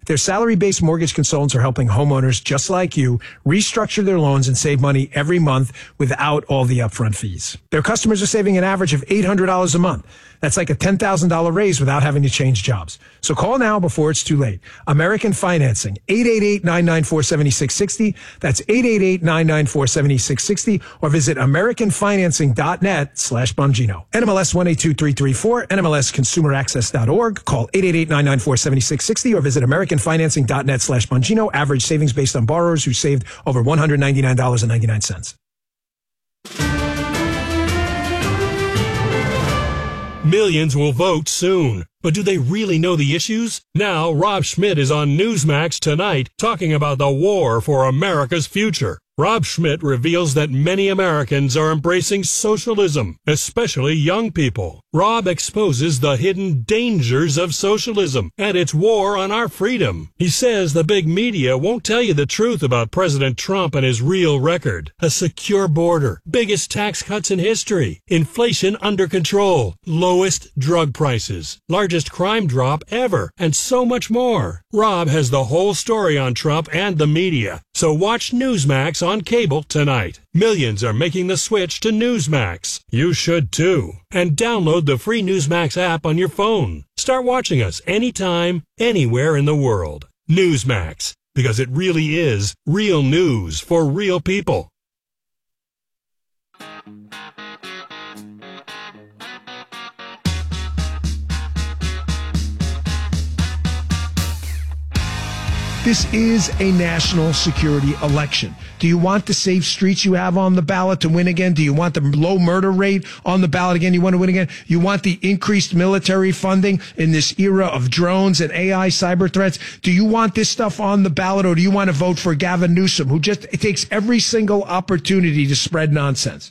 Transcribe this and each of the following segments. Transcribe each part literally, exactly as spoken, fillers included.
Their salary-based mortgage consultants are helping homeowners just like you restructure their loans and save money every month without all the upfront fees. Their customers are saving an average of eight hundred dollars a month. That's like a ten thousand dollars raise without having to change jobs. So call now before it's too late. American Financing, eight eight eight, nine nine four, seven six six zero. That's eight eight eight, nine nine four, seven six six zero or visit american financing dot net slash Bongino. N M L S one eight two three three four, N M L S consumer access dot org. Call eight eight eight, nine nine four, seven six six zero or visit american financing dot net slash Bongino. Average savings based on borrowers who saved over one hundred ninety-nine dollars and ninety-nine cents. Millions will vote soon. But do they really know the issues? Now, Rob Schmidt is on Newsmax tonight talking about the war for America's future. Rob Schmidt reveals that many Americans are embracing socialism, especially young people. Rob exposes the hidden dangers of socialism and its war on our freedom. He says the big media won't tell you the truth about President Trump and his real record. A secure border, biggest tax cuts in history, inflation under control, lowest drug prices, largest crime drop ever, and so much more. Rob has the whole story on Trump and the media. So watch Newsmax on cable tonight. Millions are making the switch to Newsmax. You should too. And download the free Newsmax app on your phone. Start watching us anytime, anywhere in the world. Newsmax, because it really is real news for real people. This is a national security election. Do you want the safe streets you have on the ballot to win again? Do you want the low murder rate on the ballot again? You want to win again? You want the increased military funding in this era of drones and A I cyber threats? Do you want this stuff on the ballot, or do you want to vote for Gavin Newsom, who just takes every single opportunity to spread nonsense?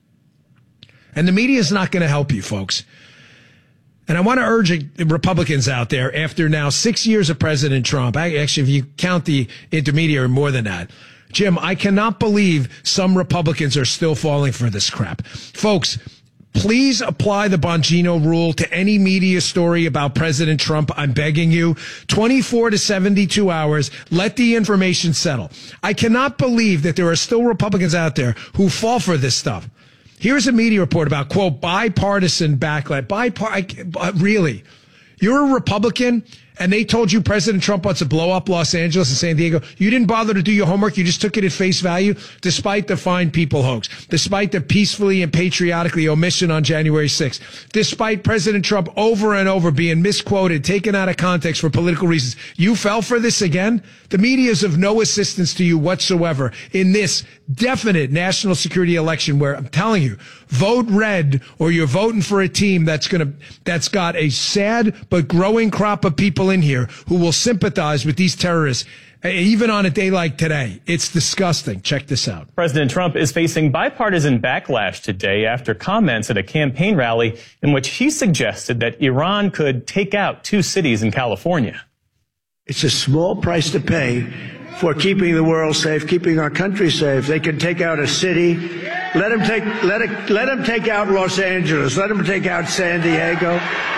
And the media is not going to help you, folks. And I want to urge Republicans out there, after now six years of President Trump, actually, if you count the intermediary, more than that, Jim, I cannot believe some Republicans are still falling for this crap. Folks, please apply the Bongino rule to any media story about President Trump. I'm begging you. twenty-four to seventy-two hours. Let the information settle. I cannot believe that there are still Republicans out there who fall for this stuff. Here's a media report about, quote, bipartisan backlash. Bipar- really? You're a Republican, and they told you President Trump wants to blow up Los Angeles and San Diego. You didn't bother to do your homework. You just took it at face value, despite the Fine People hoax, despite the peacefully and patriotically omission on January sixth, despite President Trump over and over being misquoted, taken out of context for political reasons. You fell for this again? The media is of no assistance to you whatsoever in this definite national security election where, I'm telling you, vote red or you're voting for a team that's going to, that's got a sad but growing crop of people in here who will sympathize with these terrorists, even on a day like today. It's disgusting. Check this out. President Trump is facing bipartisan backlash today after comments at a campaign rally in which he suggested that Iran could take out two cities in California. It's a small price to pay for keeping the world safe, keeping our country safe. They can take out a city. Let them take, let it, let them take out Los Angeles. Let them take out San Diego.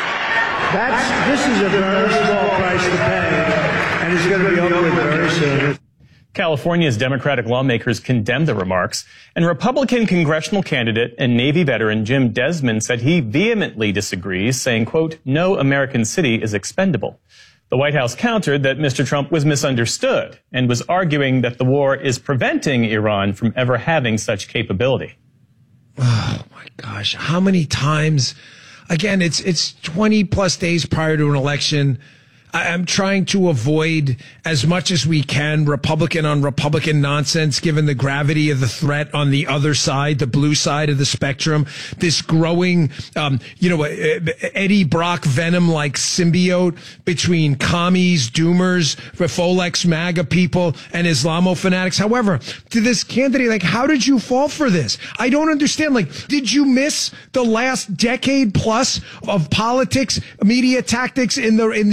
That's, this is a very small price to pay, and it's going to be over with very soon. California's Democratic lawmakers condemned the remarks, and Republican congressional candidate and Navy veteran Jim Desmond said he vehemently disagrees, saying, quote, no American city is expendable. The White House countered that Mister Trump was misunderstood and was arguing that the war is preventing Iran from ever having such capability. Oh, my gosh. How many times? Again, it's it's twenty plus days prior to an election. I'm trying to avoid as much as we can Republican on Republican nonsense, given the gravity of the threat on the other side, the blue side of the spectrum, this growing, um, you know, Eddie Brock Venom-like symbiote between commies, doomers, Folex MAGA people, and Islamo fanatics. However, to this candidate, like, how did you fall for this? I don't understand. Like, did you miss the last decade plus of politics, media tactics in the, in the Trump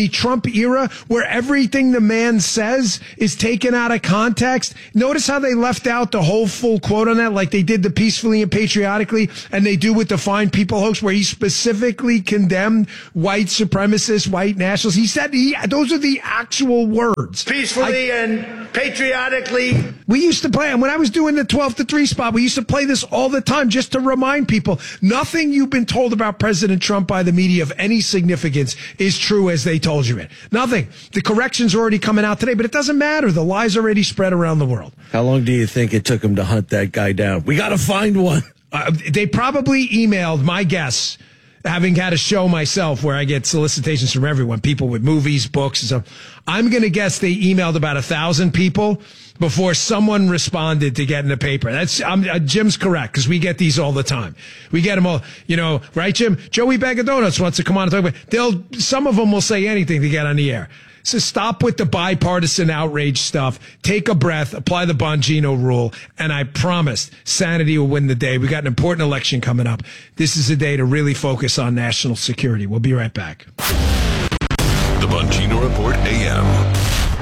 Trump era where everything the man says is taken out of context? Notice how they left out the whole full quote on that, like they did the peacefully and patriotically, and they do with the Fine People hoax, where he specifically condemned white supremacists, white nationalists. He said he, those are the actual words. Peacefully I, and patriotically. We used to play, and when I was doing the twelve to three spot, we used to play this all the time just to remind people nothing you've been told about President Trump by the media of any significance is true as they told you it. Nothing. The corrections are already coming out today, but it doesn't matter. The lies already spread around the world. How long do you think it took him to hunt that guy down? We got to find one. Uh, they probably emailed, my guess, having had a show myself where I get solicitations from everyone, people with movies, books, and stuff. I'm going to guess they emailed about a thousand people before someone responded to get in the paper. That's um, uh, Jim's correct, because we get these all the time. We get them all, you know, right, Jim? Joey Bag of Donuts wants to come on and talk about. They'll some of them will say anything to get on the air. So stop with the bipartisan outrage stuff. Take a breath, apply the Bongino rule, and I promise sanity will win the day. We got an important election coming up. This is a day to really focus on national security. We'll be right back. The Bongino Report A M.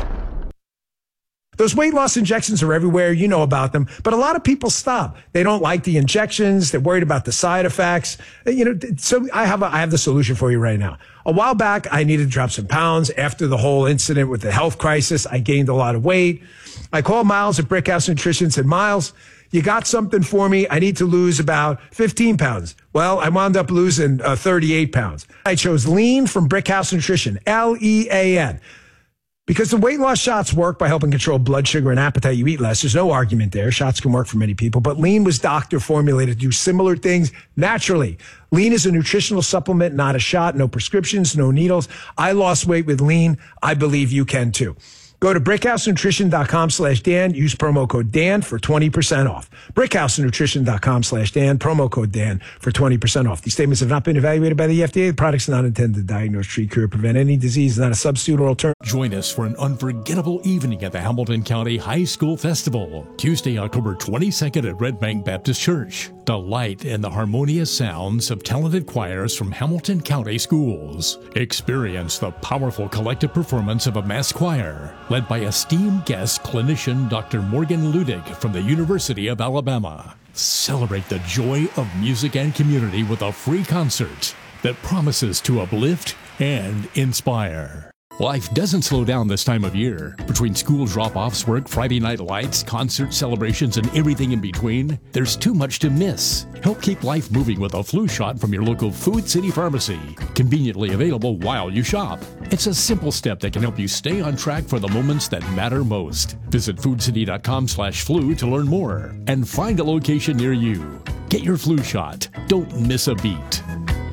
Those weight loss injections are everywhere. You know about them. But a lot of people stop. They don't like the injections. They're worried about the side effects. You know, so I have a, I have the solution for you right now. A while back, I needed to drop some pounds. After the whole incident with the health crisis, I gained a lot of weight. I called Miles at Brickhouse Nutrition and said, Miles, you got something for me? I need to lose about fifteen pounds. Well, I wound up losing uh, thirty-eight pounds. I chose Lean from Brickhouse Nutrition, L E A N. Because the weight loss shots work by helping control blood sugar and appetite, you eat less. There's no argument there. Shots can work for many people. But Lean was doctor formulated to do similar things naturally. Lean is a nutritional supplement, not a shot. No prescriptions, no needles. I lost weight with Lean. I believe you can too. Go to brickhousenutrition.com slash Dan. Use promo code Dan for twenty percent off. brickhousenutrition.com slash Dan. Promo code Dan for twenty percent off. These statements have not been evaluated by the F D A. The products are not intended to diagnose, treat, cure, prevent any disease. Not a substitute or alternative. Join us for an unforgettable evening at the Hamilton County High School Festival. Tuesday, October twenty-second at Red Bank Baptist Church. Delight in the harmonious sounds of talented choirs from Hamilton County schools. Experience the powerful collective performance of a mass choir, led by esteemed guest clinician Doctor Morgan Ludig from the University of Alabama. Celebrate the joy of music and community with a free concert that promises to uplift and inspire. Life doesn't slow down this time of year. Between school drop-offs, work, Friday night lights, concert celebrations, and everything in between, there's too much to miss. Help keep life moving with a flu shot from your local Food City Pharmacy. Conveniently available while you shop. It's a simple step that can help you stay on track for the moments that matter most. Visit foodcity.com slash flu to learn more and find a location near you. Get your flu shot. Don't miss a beat.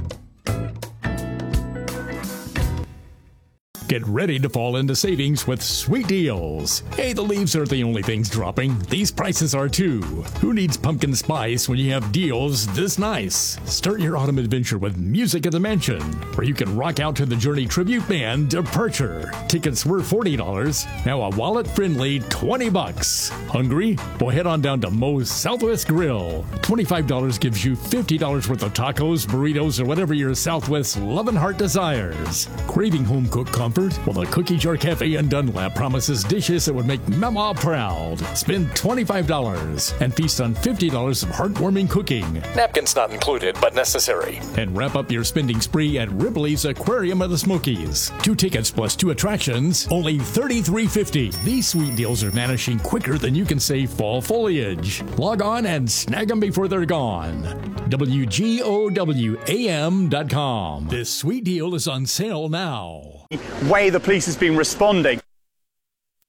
Get ready to fall into savings with sweet deals. Hey, the leaves aren't the only things dropping. These prices are too. Who needs pumpkin spice when you have deals this nice? Start your autumn adventure with Music at the Mansion, where you can rock out to the Journey tribute band Departure. Tickets were forty dollars, now a wallet-friendly twenty bucks. Hungry? Well, head on down to Moe's Southwest Grill. twenty-five dollars gives you fifty dollars worth of tacos, burritos, or whatever your Southwest loving heart desires. Craving home-cooked comfort? Well, the Cookie Jar Cafe in Dunlap promises dishes that would make Mama proud. Spend twenty-five dollars and feast on fifty dollars of heartwarming cooking. Napkins not included, but necessary. And wrap up your spending spree at Ripley's Aquarium of the Smokies. Two tickets plus two attractions, only thirty-three fifty. These sweet deals are vanishing quicker than you can say fall foliage. Log on and snag them before they're gone. W G O W A M dot com. This sweet deal is on sale now. Way the police has been responding.